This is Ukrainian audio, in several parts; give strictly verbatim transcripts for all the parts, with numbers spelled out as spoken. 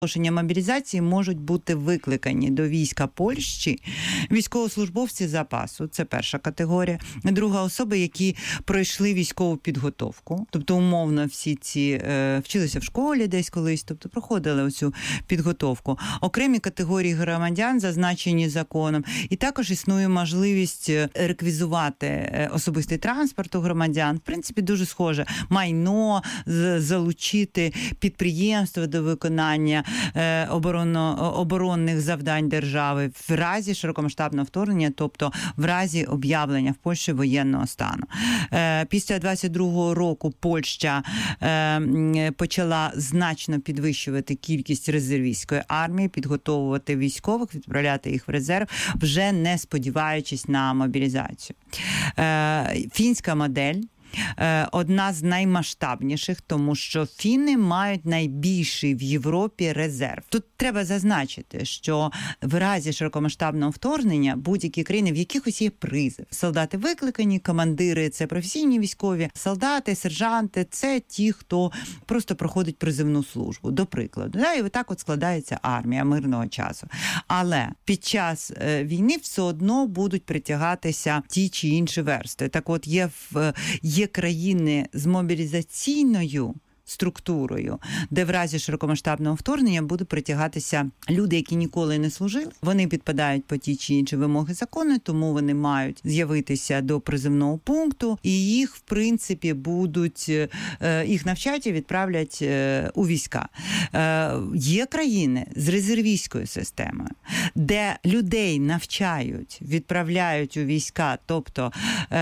Оголошення мобілізації можуть бути викликані до війська Польщі військовослужбовці запасу, це перша категорія. Друга – особи, які пройшли військову підготовку, тобто умовно всі ці е, вчилися в школі десь колись, тобто проходили оцю підготовку. Окремі категорії громадян зазначені законом, і також існує можливість реквізувати особистий транспорт у громадян. В принципі, дуже схоже. Майно, залучити підприємства до виконання оборонно, оборонних завдань держави в разі широкомасштабного вторгнення, тобто в разі об'явлення в Польщі воєнного стану. Після двадцять другого року Польща почала значно підвищувати кількість резервістської армії, підготовувати військових, відправляти їх в резерв, вже не сподіваючись на мобілізацію. Фінська модель одна з наймасштабніших, тому що фіни мають найбільший в Європі резерв. Тут треба зазначити, що в разі широкомасштабного вторгнення будь-які країни, в якихось є призив. Солдати викликані, командири – це професійні військові, солдати, сержанти – це ті, хто просто проходить призивну службу, до прикладу. І отак от складається армія мирного часу. Але під час війни все одно будуть притягатися ті чи інші верстви. Так от є в є країни з мобілізаційною структурою, де в разі широкомасштабного вторгнення будуть притягатися люди, які ніколи не служили. Вони підпадають по ті чи інші вимоги закону, тому вони мають з'явитися до призивного пункту, і їх, в принципі, будуть, їх навчать і відправлять у війська. Є країни з резервістською системою, де людей навчають, відправляють у війська, тобто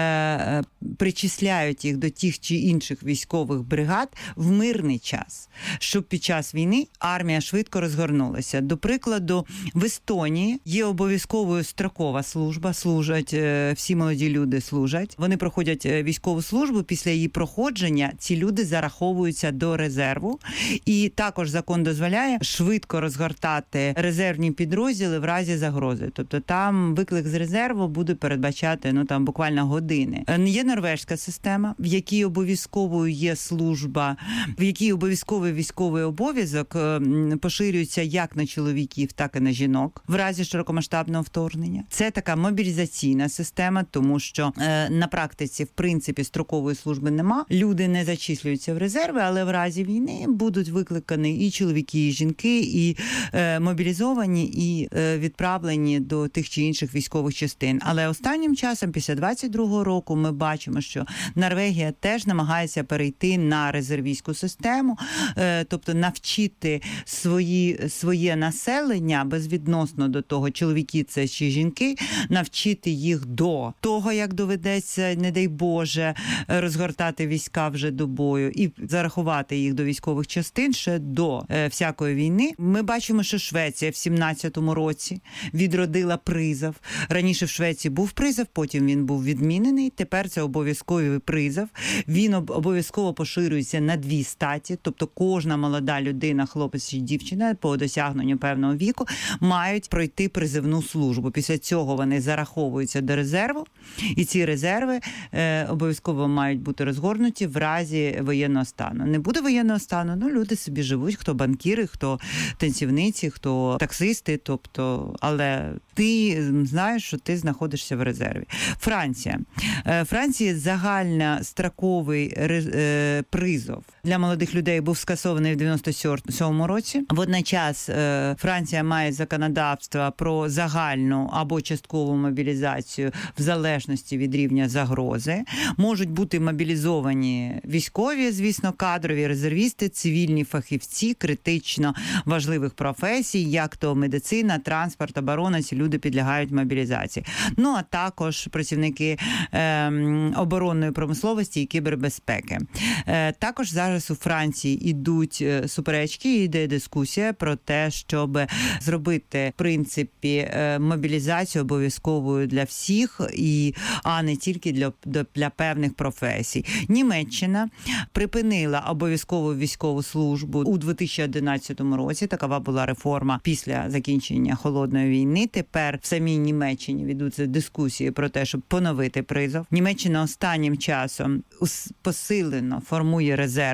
причисляють їх до тих чи інших військових бригад в мирний час, щоб під час війни армія швидко розгорнулася. До прикладу, в Естонії є обов'язковою строкова служба, служать, всі молоді люди служать. Вони проходять військову службу, після її проходження ці люди зараховуються до резерву. І також закон дозволяє швидко розгортати резервні підрозділи в разі загрози. Тобто там виклик з резерву буде передбачати, ну там буквально години. Є норвезька система, в якій обов'язковою є служба, в якій обов'язковий військовий обов'язок поширюється як на чоловіків, так і на жінок в разі широкомасштабного вторгнення. Це така мобілізаційна система, тому що е, на практиці, в принципі, строкової служби нема. Люди не зачислюються в резерви, але в разі війни будуть викликані і чоловіки, і жінки, і е, мобілізовані, і е, відправлені до тих чи інших військових частин. Але останнім часом, після двадцять другого року, ми бачимо, що Норвегія теж намагається перейти на резервістську систему, тобто навчити свої, своє населення безвідносно до того, чоловіки це чи жінки, навчити їх до того, як доведеться, не дай Боже, розгортати війська вже до бою і зарахувати їх до військових частин ще до всякої війни. Ми бачимо, що Швеція в сімнадцятому році відродила призов. Раніше в Швеції був призов, потім він був відмінений, тепер це обов'язковий призов. Він обов'язково поширюється на дві статі, тобто кожна молода людина, хлопець чи дівчина по досягненню певного віку мають пройти призивну службу. Після цього вони зараховуються до резерву, і ці резерви е, обов'язково мають бути розгорнуті в разі воєнного стану. Не буде воєнного стану, ну люди собі живуть, хто банкіри, хто танцівниці, хто таксисти, тобто, але ти знаєш, що ти знаходишся в резерві. Франція. Е, Франція загальностроковий е, призов для молодих людей був скасований в дев'яносто сьомому році. Водночас е, Франція має законодавство про загальну або часткову мобілізацію в залежності від рівня загрози. Можуть бути мобілізовані військові, звісно, кадрові, резервісти, цивільні фахівці критично важливих професій, як то медицина, транспорт, оборона, ці люди підлягають мобілізації. Ну, а також працівники е, оборонної промисловості і кібербезпеки. Е, також зараз у Франції ідуть суперечки, іде дискусія про те, щоб зробити, в принципі, мобілізацію обов'язковою для всіх, і, а не тільки для, для певних професій. Німеччина припинила обов'язкову військову службу у дві тисячі одинадцятому році. Такова була реформа після закінчення Холодної війни. Тепер в самій Німеччині ведуться дискусії про те, щоб поновити призов. Німеччина останнім часом посилено формує резерви.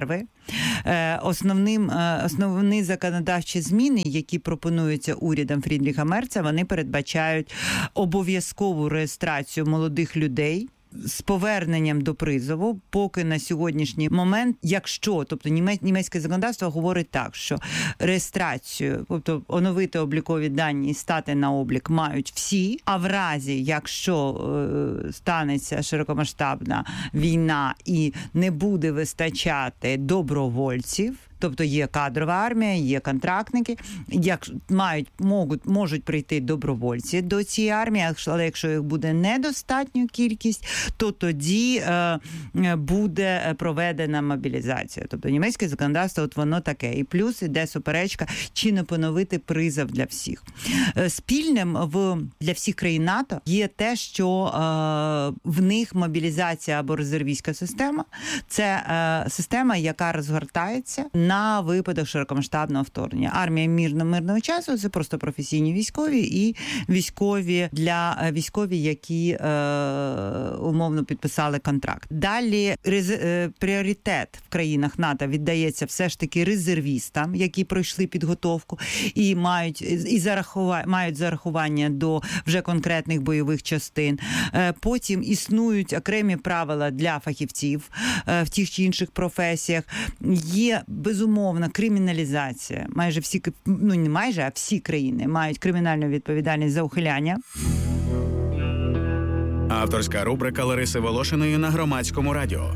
Основним, основні законодавчі зміни, які пропонуються урядом Фрідріха Мерца, вони передбачають обов'язкову реєстрацію молодих людей з поверненням до призову, поки на сьогоднішній момент, якщо, тобто німецьке законодавство говорить так, що реєстрацію, тобто оновити облікові дані і стати на облік мають всі, а в разі, якщо е, станеться широкомасштабна війна і не буде вистачати добровольців, тобто є кадрова армія, є контрактники, як мають, можуть, можуть прийти добровольці до цієї армії, але якщо їх буде недостатньо кількість, то тоді е, буде проведена мобілізація. Тобто німецьке законодавство, от воно таке. І плюс іде суперечка, чи не поновити призов для всіх. Спільним в, для всіх країн НАТО є те, що е, в них мобілізація або резервістська система – це е, система, яка розгортається на випадок широкомасштабного вторгнення. Армія мирно мирного часу – це просто професійні військові і військові для військові, які е, умовно підписали контракт. Далі рез, е, пріоритет в країнах НАТО віддається все ж таки резервістам, які пройшли підготовку і мають і зарахува, мають зарахування до вже конкретних бойових частин. Е, потім існують окремі правила для фахівців е, в тих чи інших професіях. Є безумовна криміналізація. Майже всі, ну не майже, а всі країни мають кримінальну відповідальність за ухиляння. Авторська рубрика Лариси Волошиної на Громадському радіо.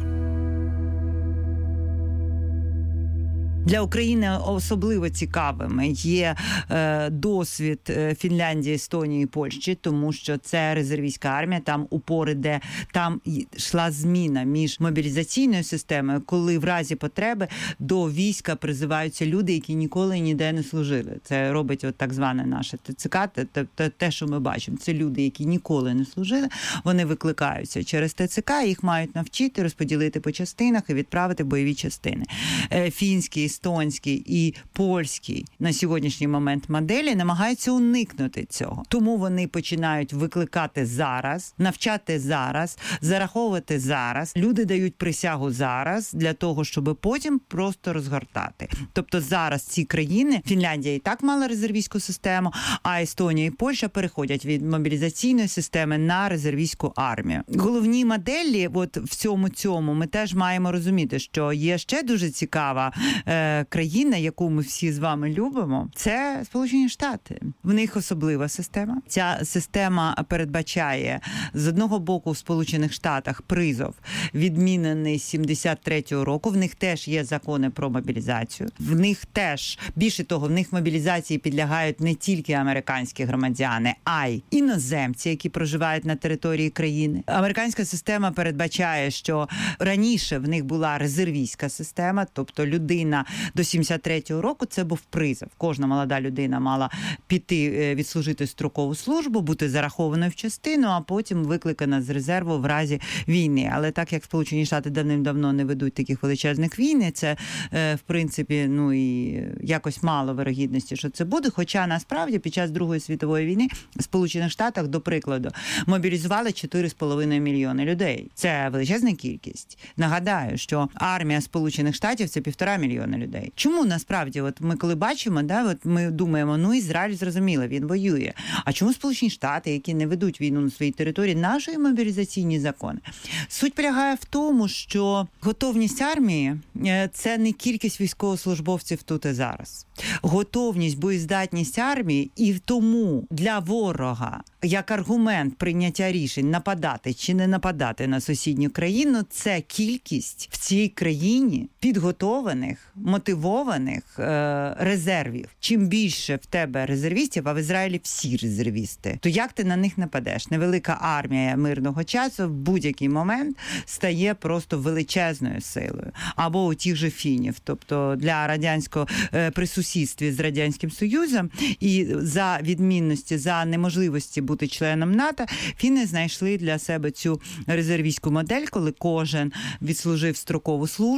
Для України особливо цікавими є е, досвід Фінляндії, Естонії і Польщі, тому що це резервістська армія, там упор іде, там йшла зміна між мобілізаційною системою, коли в разі потреби до війська призиваються люди, які ніколи ніде не служили. Це робить от так зване наше ТЦК, те, те, те, що ми бачимо. Це люди, які ніколи не служили, вони викликаються через ТЦК, їх мають навчити, розподілити по частинах і відправити в бойові частини. Е, фінські, естонський і польський на сьогоднішній момент моделі намагаються уникнути цього. Тому вони починають викликати зараз, навчати зараз, зараховувати зараз. Люди дають присягу зараз для того, щоб потім просто розгортати. Тобто зараз ці країни, Фінляндія і так мала резервістську систему, а Естонія і Польща переходять від мобілізаційної системи на резервістську армію. Головні моделі от в цьому цьому ми теж маємо розуміти, що є ще дуже цікава е, країна, яку ми всі з вами любимо, це Сполучені Штати. В них особлива система. Ця система передбачає з одного боку в Сполучених Штатах призов, відмінений з сімдесят третього року. В них теж є закони про мобілізацію. В них теж, більше того, в них мобілізації підлягають не тільки американські громадяни, а й іноземці, які проживають на території країни. Американська система передбачає, що раніше в них була резервістська система, тобто людина до сімдесят третього року це був призов. Кожна молода людина мала піти відслужити строкову службу, бути зарахованою в частину, а потім викликана з резерву в разі війни. Але так як Сполучені Штати давним-давно не ведуть таких величезних війн, це в принципі, ну і якось мало вирогідності, що це буде. Хоча насправді під час Другої світової війни в Сполучених Штатах, до прикладу, мобілізували чотири з половиною мільйони людей. Це величезна кількість. Нагадаю, що армія Сполучених Штатів це півтора мільйона людей. Чому насправді, от ми коли бачимо, да, от ми думаємо, ну Ізраїль зрозуміло, він воює. А чому Сполучені Штати, які не ведуть війну на своїй території, наші мобілізаційні закони? Суть полягає в тому, що готовність армії – це не кількість військовослужбовців тут і зараз. Готовність, боєздатність армії і тому для ворога як аргумент прийняття рішень нападати чи не нападати на сусідню країну – це кількість в цій країні підготованих, мотивованих е- резервів. Чим більше в тебе резервістів, а в Ізраїлі всі резервісти, то як ти на них нападеш? Невелика армія мирного часу в будь-який момент стає просто величезною силою. Або у тих же фінів. Тобто для радянського е- при сусідстві з Радянським Союзом і за відмінності, за неможливості бути членом НАТО, фіни знайшли для себе цю резервістську модель, коли кожен відслужив строкову службу,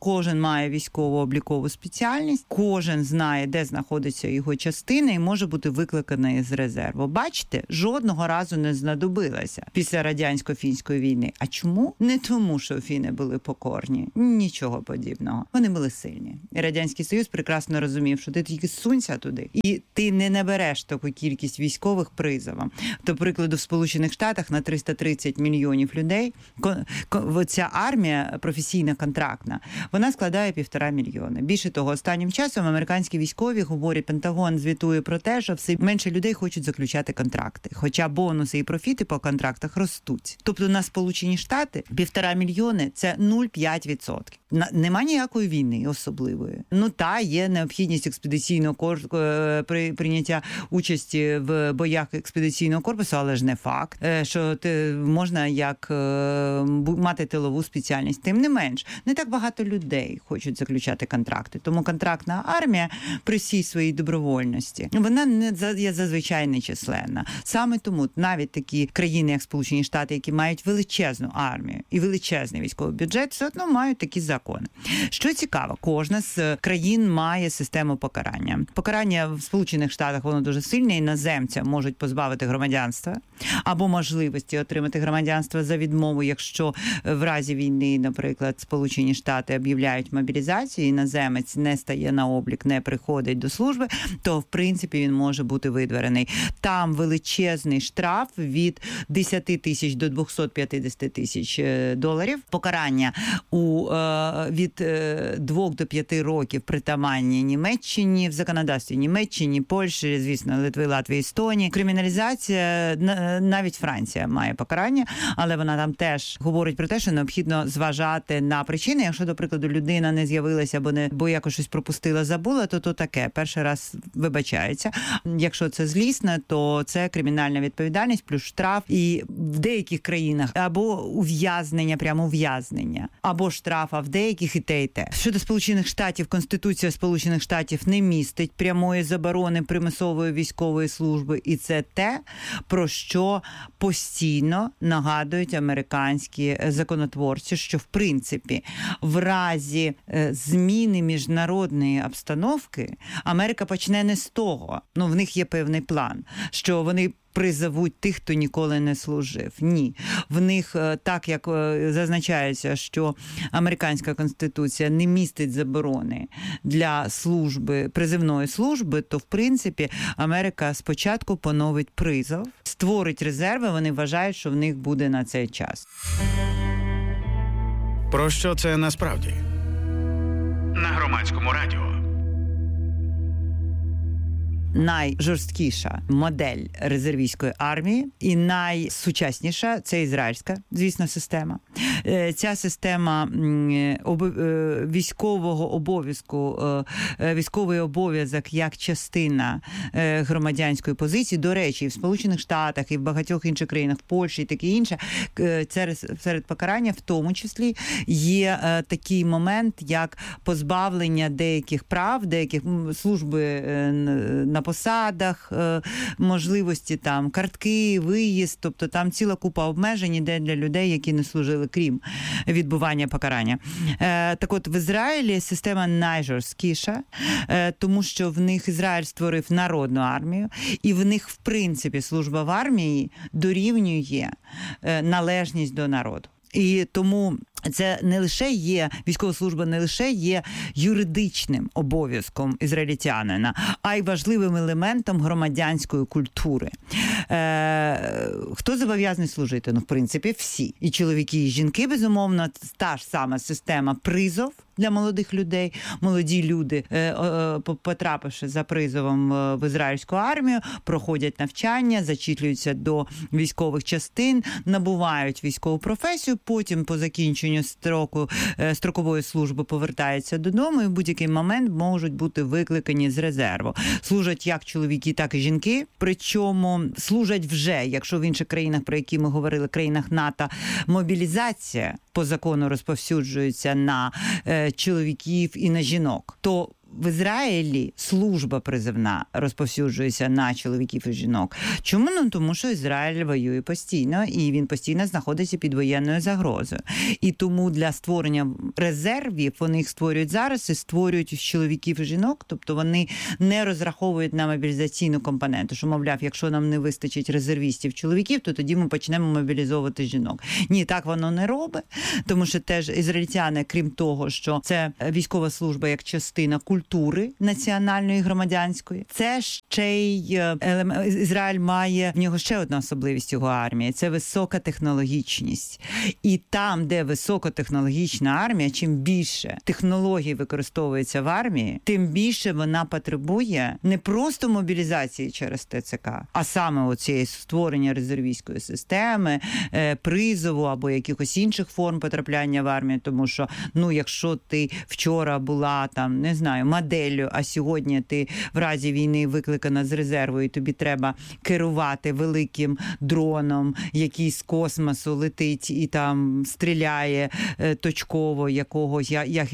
кожен має військово-облікову спеціальність, кожен знає, де знаходиться його частина і може бути викликаний з резерву. Бачите, жодного разу не знадобилася після радянсько-фінської війни. А чому? Не тому, що фіни були покорні. Нічого подібного. Вони були сильні. І Радянський Союз прекрасно розумів, що ти тільки сунься туди, і ти не набереш таку кількість військових призовом. До прикладу, в Сполучених Штатах на триста тридцять мільйонів людей ця армія професійна, контрактна, вона складає півтора мільйона. Більше того, останнім часом американські військові говорять, Пентагон звітує про те, що все менше людей хочуть заключати контракти. Хоча бонуси і профіти по контрактах ростуть. Тобто на Сполучені Штати півтора мільйони – це нуль цілих п'ять десятих відсотка. Нема ніякої війни особливої. Ну та є необхідність експедиційного корпусу, при прийняття участі в боях експедиційного корпусу, але ж не факт, що ти можна як мати тилову спеціальність. Тим не менш, не так багато людей хочуть заключати контракти. Тому контрактна армія при всій своїй добровольності, вона не є зазвичай нечисленна. Саме тому навіть такі країни, як Сполучені Штати, які мають величезну армію і величезний військовий бюджет, все одно мають такі закони. Що цікаво, кожна з країн має систему покарання. Покарання в Сполучених Штатах, воно дуже сильне, іноземця можуть позбавити громадянства або можливості отримати громадянство за відмову, якщо в разі війни, наприклад, Сполучені Штати об'являють мобілізацію, іноземець не стає на облік, не приходить до служби, то, в принципі, він може бути видворений. Там величезний штраф від десять тисяч до двісті п'ятдесят тисяч доларів. Покарання у від двох до п'яти років притаманні Німеччині, в законодавстві Німеччині, Польщі, звісно, Литви, Латвії, Естонії. Криміналізація, навіть Франція має покарання, але вона там теж говорить про те, що необхідно зважати на причини. Якщо, до прикладу, людина не з'явилася, або не, бо якось щось пропустила, забула, то то таке. Перший раз вибачається. Якщо це злісне, то це кримінальна відповідальність плюс штраф. І в деяких країнах або ув'язнення, прямо ув'язнення, або штраф, а в деяких і те, і те. Щодо Сполучених Штатів, Конституція Сполучених Штатів не містить прямої заборони примусової військової служби, і це те, про що постійно нагадують американські законотворці, що, в принципі, в разі зміни міжнародної обстановки Америка почне не з того, ну, в них є певний план, що вони призовуть тих, хто ніколи не служив. Ні. В них, так як зазначається, що американська конституція не містить заборони для служби, призивної служби, то, в принципі, Америка спочатку поновить призов, створить резерви, вони вважають, що в них буде на цей час. Про що це насправді? На Громадському радіо. Найжорсткіша модель резервістської армії і найсучасніша – це ізраїльська, звісно, система. Ця система військового обов'язку, військовий обов'язок як частина громадянської позиції. До речі, і в Сполучених Штатах, і в багатьох інших країнах, в Польщі і таке інше, серед покарання в тому числі є такий момент, як позбавлення деяких прав, деяких служби на посадах, можливості там картки, виїзд, тобто там ціла купа обмежень іде для людей, які не служили, крім відбування покарання. Так от, в Ізраїлі система найжорсткіша, тому що в них Ізраїль створив народну армію, і в них, в принципі, служба в армії дорівнює належність до народу. І тому це не лише є, військова служба не лише є юридичним обов'язком ізраїльтянина, а й важливим елементом громадянської культури. Е, хто зобов'язаний служити? Ну, в принципі, всі. І чоловіки, і жінки, безумовно, та ж сама система призов для молодих людей. Молоді люди, е, е, потрапивши за призовом в ізраїльську армію, проходять навчання, зачислюються до військових частин, набувають військову професію, потім по закінченню строку, строкової служби повертаються додому і в будь-який момент можуть бути викликані з резерву. Служать як чоловіки, так і жінки, причому служать вже, якщо в інших країнах, про які ми говорили, країнах НАТО, мобілізація по закону розповсюджується на е, чоловіків і на жінок, то в Ізраїлі служба призовна розповсюджується на чоловіків і жінок. Чому? Ну, тому що Ізраїль воює постійно, і він постійно знаходиться під воєнною загрозою. І тому для створення резервів вони їх створюють зараз і створюють чоловіків і жінок, тобто вони не розраховують на мобілізаційну компоненту, що, мовляв, якщо нам не вистачить резервістів чоловіків, то тоді ми почнемо мобілізовувати жінок. Ні, так воно не робить, тому що теж ізраїльтяни, крім того, що це військова служба як частина культури національної і громадянської, це ще й елемент. Ізраїль має в нього ще одна особливість його армії – це висока технологічність. І там, де високотехнологічна армія, чим більше технологій використовується в армії, тим більше вона потребує не просто мобілізації через ТЦК, а саме оцієї створення резервістської системи, призову або якихось інших форм потрапляння в армію, тому що, ну, якщо ти вчора була там, не знаю, моделлю, а сьогодні ти в разі війни викликана з резерву і тобі треба керувати великим дроном, який з космосу летить і там стріляє е, точково якогось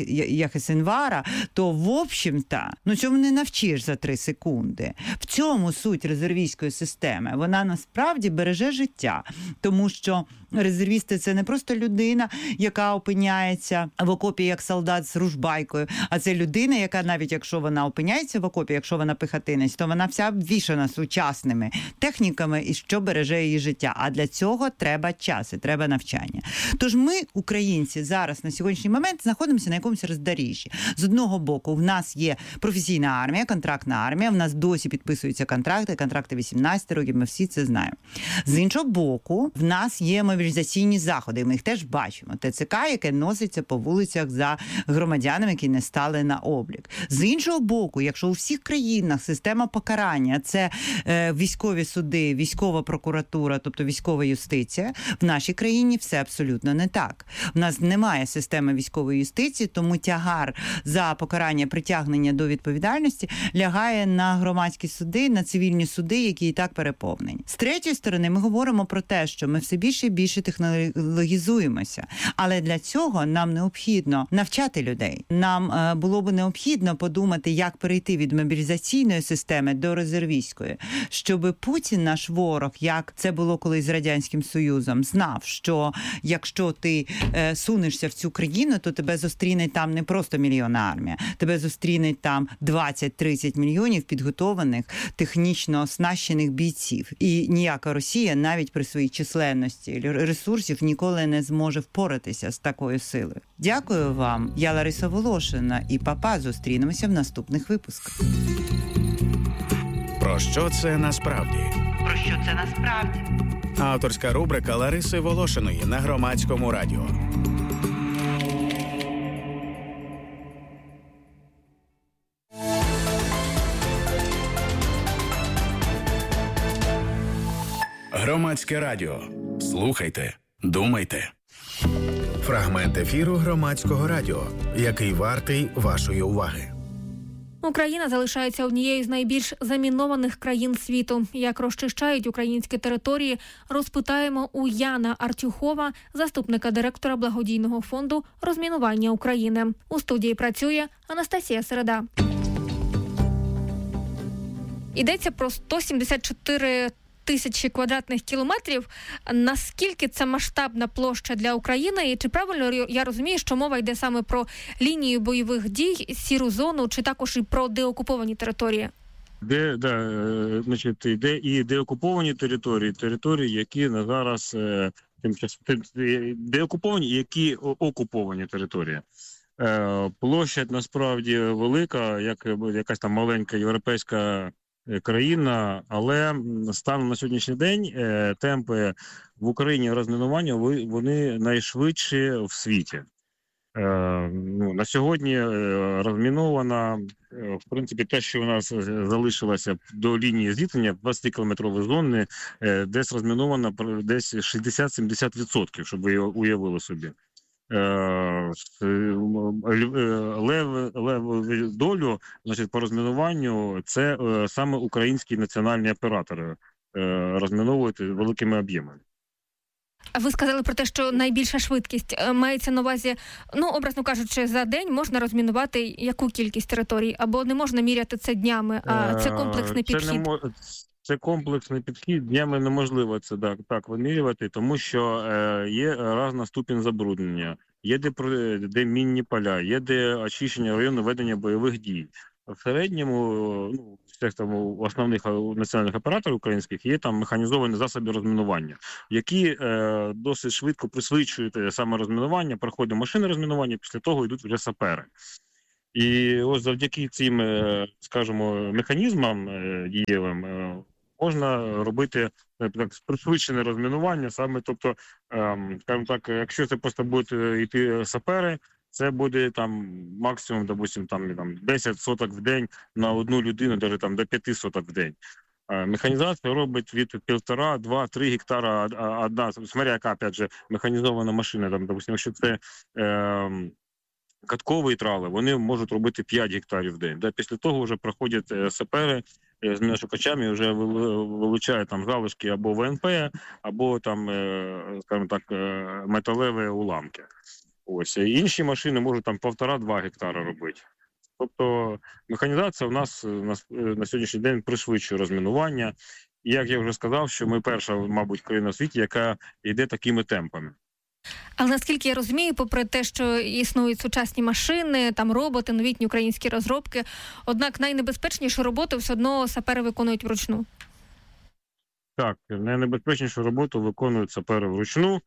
Яхесінвара, то, в общем-то, ну, цьому не навчиш за три секунди. В цьому суть резервістської системи. Вона насправді береже життя, тому що резервісти – це не просто людина, яка опиняється в окопі як солдат з ружбайкою, а це людина, яка навіть якщо вона опиняється в окопі, якщо вона пехотинець, то вона вся обвішана сучасними техніками, і що береже її життя. А для цього треба час і треба навчання. Тож ми, українці, зараз на сьогоднішній момент знаходимося на якомусь роздоріжжі. З одного боку, в нас є професійна армія, контрактна армія, в нас досі підписуються контракти, контракти вісімнадцять років, ми всі це знаємо. З іншого боку, в нас є мобілізаційні заходи, ми їх теж бачимо. ТЦК, яке носиться по вулицях за громадянами, які не стали на облік. З іншого боку, якщо у всіх країнах система покарання – це е, військові суди, військова прокуратура, тобто військова юстиція, в нашій країні все абсолютно не так. В нас немає системи військової юстиції, тому тягар за покарання, притягнення до відповідальності лягає на громадські суди, на цивільні суди, які і так переповнені. З третьої сторони, ми говоримо про те, що ми все більше і більше технологізуємося. Але для цього нам необхідно навчати людей. Нам е, було б необхідно подумати, як перейти від мобілізаційної системи до резервістської, щоб Путін, наш ворог, як це було колись з Радянським Союзом, знав, що якщо ти е, сунешся в цю країну, то тебе зустріне там не просто мільйонна армія, тебе зустріне там двадцять-тридцять мільйонів підготованих, технічно оснащених бійців. І ніяка Росія навіть при своїй численності ресурсів ніколи не зможе впоратися з такою силою. Дякую вам. Я Лариса Волошина і Папа. Зустрінемося в наступних випусках. Про що це насправді? Про що це насправді? Авторська рубрика Лариси Волошиної на Громадському радіо. Громадське радіо. Слухайте, думайте. Фрагмент ефіру Громадського радіо, який вартий вашої уваги. Україна залишається однією з найбільш замінованих країн світу. Як розчищають українські території, розпитаємо у Яна Артюхова, заступника директора благодійного фонду розмінування України. У студії працює Анастасія Середа. Йдеться про сто сімдесят чотири тисячі квадратних кілометрів. Наскільки це масштабна площа для України? І чи правильно я розумію, що мова йде саме про лінію бойових дій, сіру зону, чи також і про деокуповані території? Де, да, значить, йде і деокуповані території, території, які на зараз тимчасово деокуповані, і які окуповані території. Площадь насправді велика, як якась там маленька європейська країна, але станом на сьогоднішній день темпи в Україні розмінування вони найшвидші в світі. Ну, на сьогодні розміновано, в принципі, те, що у нас залишилося до лінії зіткнення, двадцятикілометрової зони, десь розміновано десь шістдесят-сімдесят відсотків, щоб ви уявили собі. Лев, лев долю, значить, по розмінуванню це е, саме українські національні оператори е, розміновують великими об'ємами. Ви сказали про те, що найбільша швидкість мається на увазі, ну, образно кажучи, за день можна розмінувати яку кількість територій, або не можна міряти це днями, а це комплексний підхід? Це, не мож... це комплексний підхід, днями неможливо це так, так вимірювати, тому що е, є різна ступінь забруднення, є де, де мінні поля, є де очищення району ведення бойових дій. В середньому, ну, всіх там основних національних операторів українських є там механізовані засоби розмінування, які е, досить швидко пришвидшують саме розмінування, проходить машини розмінування, після того йдуть вже сапери. І ось завдяки цим, скажімо, механізмам дієвим можна робити так пришвидшене розмінування, саме, тобто, скажімо так, якщо це просто будуть йти сапери, це буде там максимум, допустим, там, там десять соток в день на одну людину, навіть там до п'яти соток в день. Механізація робить від півтора, два, три гектара одна, смотря яка, опять же, механізована машина, там, допустим, якщо це е, каткові трали, вони можуть робити п'ять гектарів в день. Да? Після того вже проходять сапери з міношукачами і вже вилучають там залишки або ВНП, або там, скажімо так, металеві уламки. Ось. Інші машини можуть там півтора-два гектара робити. Тобто механізація у нас на, на сьогоднішній день пришвидшує розмінування. І як я вже сказав, що ми перша, мабуть, країна в світі, яка йде такими темпами. Але наскільки я розумію, попри те, що існують сучасні машини, там роботи, новітні українські розробки, однак найнебезпечнішу роботу все одно сапери виконують вручну. Так, найнебезпечнішу роботу виконують сапери вручну.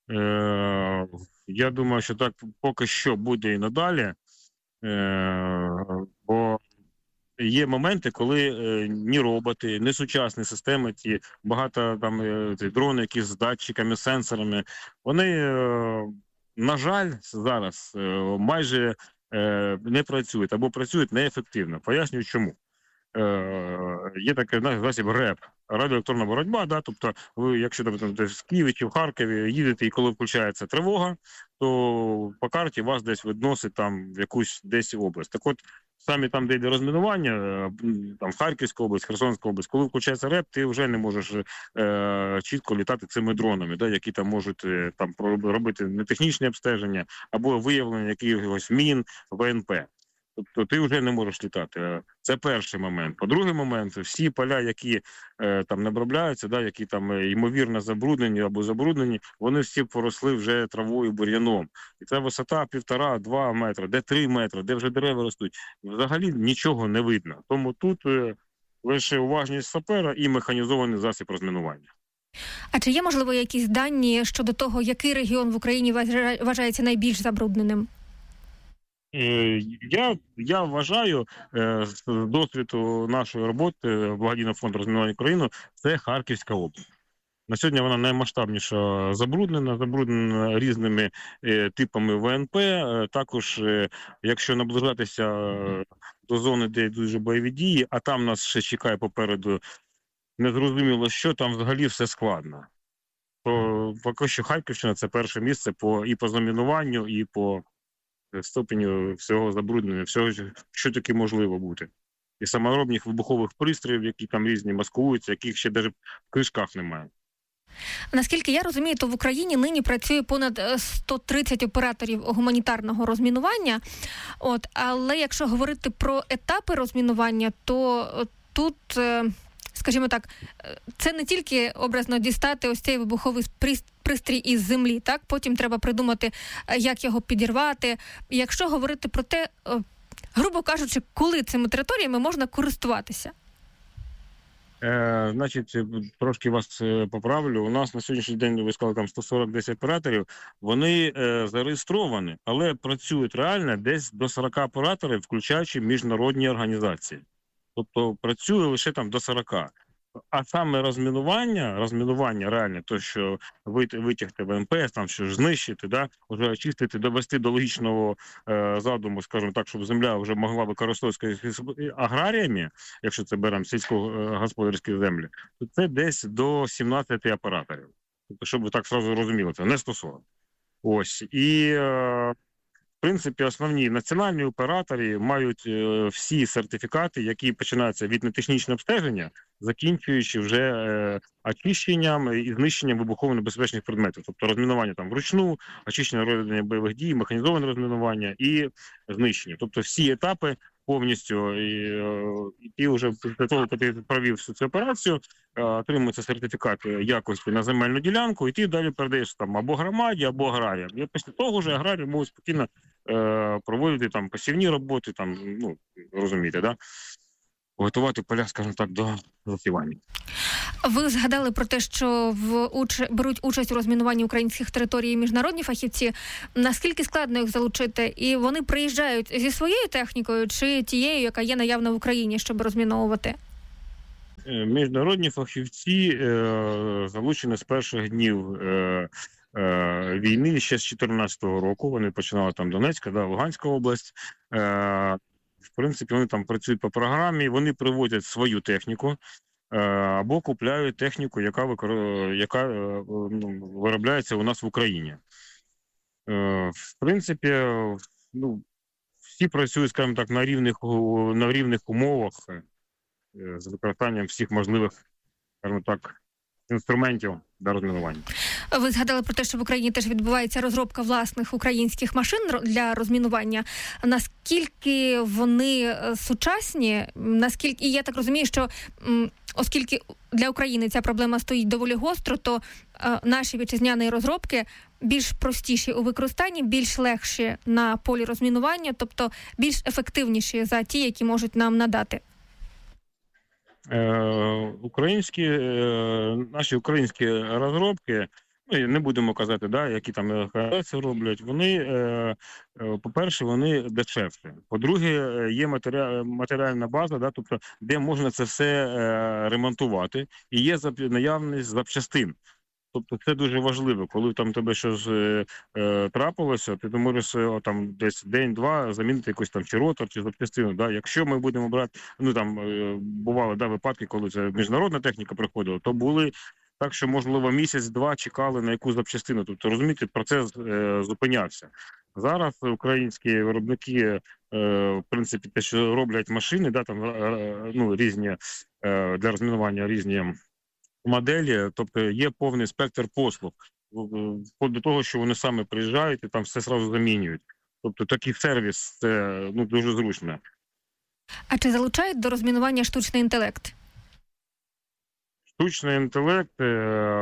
Е- я думаю, що так поки що буде і надалі, е- бо є моменти, коли е, ні роботи, ні сучасні системи, ті багато там е, ті дрони, які з датчиками, сенсорами, вони, е, на жаль, зараз е, майже е, не працюють або працюють неефективно. Пояснюю, чому. Е, є такий засіб РЕП, радіоелектронна боротьба, да? Тобто ви, якщо там, в Києві чи в Харкові їдете, і коли включається тривога, то по карті вас десь відносить там в якусь десь область. Так от, самі там, де йде розмінування, там Харківська область, Херсонська область, коли включається РЕП, ти вже не можеш е, чітко літати цими дронами, да, які там можуть е, там робити нетехнічне обстеження або виявлення якихось мін, ВНП. Тобто ти вже не можеш літати. Це перший момент. По-другий момент, всі поля, які е, там не обробляються, да, які там ймовірно забруднені або забруднені, вони всі поросли вже травою, бур'яном. І це висота півтора-два метри, де три метри, де вже дерева ростуть. Взагалі нічого не видно. Тому тут е, лише уважність сапера і механізований засіб розмінування. А чи є, можливо, якісь дані щодо того, який регіон в Україні вважається найбільш забрудненим? Я, я вважаю, з досвіду нашої роботи Благодійного фонду розмінування України, це Харківська область. На сьогодні вона наймасштабніша забруднена, забруднена різними типами ВНП. Також, якщо наближатися до зони, де дуже бойові дії, а там нас ще чекає попереду незрозуміло що, там взагалі все складно. То поки що Харківщина – це перше місце по, і по замінуванню, і по ступеню всього забруднення, всього, що таки можливо бути. І саморобних вибухових пристроїв, які там різні маскуються, яких ще навіть в книжках немає. Наскільки я розумію, то в Україні нині працює понад сто тридцять операторів гуманітарного розмінування. От, але якщо говорити про етапи розмінування, то тут, скажімо так, це не тільки образно дістати ось цей вибуховий пристрій із землі, так? Потім треба придумати, як його підірвати. Якщо говорити про те, грубо кажучи, коли цими територіями можна користуватися? Е, значить, трошки вас поправлю. У нас на сьогоднішній день, ви сказали, там сто сорок десять операторів, вони е, зареєстровані, але працюють реально десь до сорок операторів, включаючи міжнародні організації. Тобто працює лише там до сорока. А саме розмінування, розмінування реально, то, що витягти ВНП, там що ж знищити, да, вже очистити, довести до логічного е, задуму, скажімо так, щоб земля вже могла використовуватися аграріями, якщо це беремо сільськогосподарські землі, то це десь до сімнадцяти операторів. Тобто, щоб ви так одразу розуміли, це не сто сорок. Ось. І е, принципі, основні національні оператори мають е, всі сертифікати, які починаються від нетехнічного обстеження, закінчуючи вже е, очищенням і знищенням вибухово-небезпечних предметів. Тобто розмінування там вручну, очищення розведення бойових дій, механізоване розмінування і знищення. Тобто всі етапи повністю, і, і вже після того, коли ти провів всю цю операцію, отримується сертифікат якості на земельну ділянку, і ти далі передаєш там або громаді, або аграріям. І після того вже аграрії можуть спокійно е, проводити там посівні роботи, там, ну, розумієте, да? Готувати поля, скажімо так, до засівання. Ви згадали про те, що в уч... беруть участь у розмінуванні українських територій міжнародні фахівці. Наскільки складно їх залучити? І вони приїжджають зі своєю технікою чи тією, яка є наявна в Україні, щоб розміновувати? Міжнародні фахівці е, залучені з перших днів е, е, війни, ще з чотирнадцятого року. Вони починали там Донецька, да, Луганська область. Е, в принципі, вони там працюють по програмі, вони привозять свою техніку е, або купляють техніку, яка, викор... яка е, ну, виробляється у нас в Україні. Е, в принципі, ну, всі працюють, скажімо так, на рівних, на рівних умовах, з використанням всіх можливих, скажімо так, інструментів для розмінування. Ви згадали про те, що в Україні теж відбувається розробка власних українських машин для розмінування. Наскільки вони сучасні? Наскільки, і я так розумію, що оскільки для України ця проблема стоїть доволі гостро, то е, наші вітчизняні розробки більш простіші у використанні, більш легші на полі розмінування, тобто більш ефективніші за ті, які можуть нам надати. Е, українські, е, наші українські розробки, ну, не будемо казати, да, які там це роблять, вони, е, е, по-перше, вони дешевші. По-друге, є матеріал, матеріальна база, да, тобто, де можна це все е, ремонтувати, і є наявність запчастин. Тобто це дуже важливо, коли там тебе щось е, е, трапилося, ти можеш е, там десь день-два замінити якусь там чи ротор, чи запчастину. Да? Якщо ми будемо брати, ну там е, бували да, випадки, коли це міжнародна техніка приходила, то були так, що можливо місяць-два чекали на якусь запчастину. Тобто, розумієте, процес е, зупинявся. Зараз українські виробники, е, в принципі, те, що роблять машини, да, там е, ну, різні е, для розмінування різні моделі, тобто є повний спектр послуг, до того, що вони саме приїжджають і там все одразу замінюють. Тобто такий сервіс, це ну, дуже зручно. А чи залучають до розмінування штучний інтелект? Штучний інтелект е,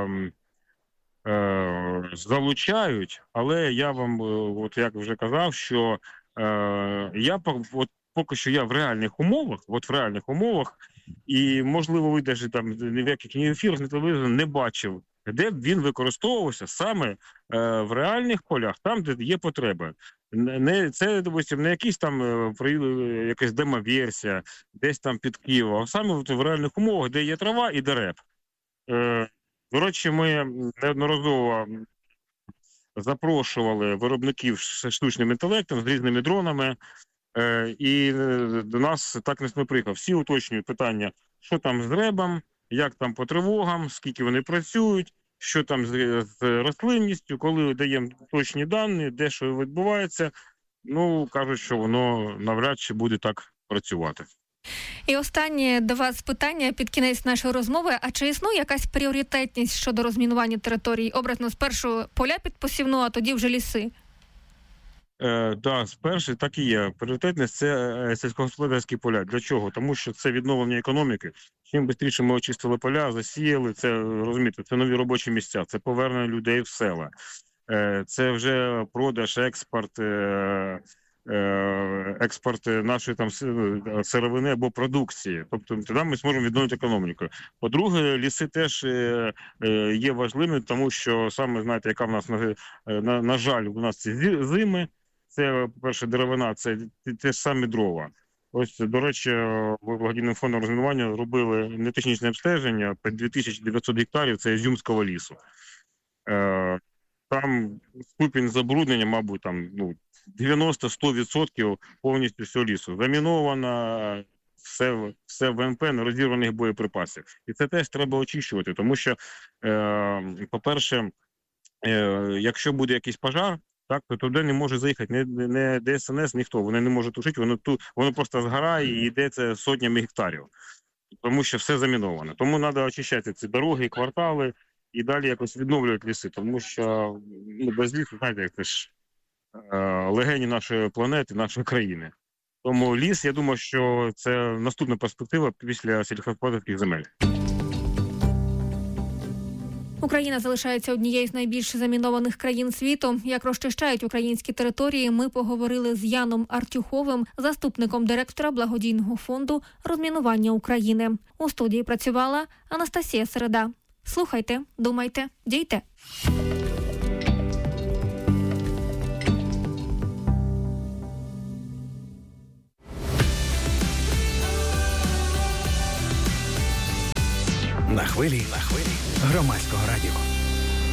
е, залучають, але я вам, от як вже казав, що е, я от, поки що я в реальних умовах, от в реальних умовах, і, можливо, ви навіть там в яких ні ефірах, ні телевізорах не бачив, де б він використовувався саме е, в реальних полях, там, де є потреба. Не, це, допустим, не якісь там е, якась демо-версія, десь там під Києвом, а саме в, в реальних умовах, де є трава і дерев. Е, до речі, ми неодноразово запрошували виробників з штучним інтелектом, з різними дронами, і до нас так не приїхав. Всі уточнюють питання, що там з ребом, як там по тривогам, скільки вони працюють, що там з, з рослинністю, коли даємо точні дані, де що відбувається. Ну, кажуть, що воно навряд чи буде так працювати. І останнє до вас питання під кінець нашої розмови. А чи існує якась пріоритетність щодо розмінування територій? Образно, спершу поля під посівну, а тоді вже ліси? Так, да, спершу так і є. Пріоритетність – це сільськогосподарські поля. Для чого? Тому що це відновлення економіки. Чим швидше ми очистили поля, засіяли, це, розумієте, це нові робочі місця, це повернення людей в села. Це вже продаж, експорт, експорт нашої там сировини або продукції. Тобто тоді ми зможемо відновити економіку. По-друге, ліси теж є важливими, тому що саме, знаєте, яка в нас, на, на, на жаль, у нас ці зими. Це, по-перше, деревина, це те ж самі дрова. Ось, до речі, благодійним фондом розмінування робили нетехнічне обстеження по дві тисячі дев'ятсот гектарів, це Ізюмського лісу. Там ступінь забруднення, мабуть, там, ну, дев'яносто-сто відсотків повністю всього лісу. Заміновано все, все в ВМП на розірваних боєприпасів. І це теж треба очищувати, тому що, е, по-перше, е, якщо буде якийсь пожар, Так, то туди не може заїхати не, не Де С Ен С, ніхто. Вони не можуть тушити, воно тут воно просто згорає і йде це сотнями гектарів, тому що все заміновано. Тому треба очищати ці дороги, квартали і далі якось відновлювати ліси, тому що ну, без лісу, знаєте, як це ж е, легені нашої планети, нашої країни. Тому ліс, я думаю, що це наступна перспектива після сільськогосподарських земель. Україна залишається однією з найбільш замінованих країн світу. Як розчищають українські території, ми поговорили з Яном Артюховим, заступником директора благодійного фонду розмінування України. У студії працювала Анастасія Середа. Слухайте, думайте, дійте. На хвилі, на хвилі громадського радіо.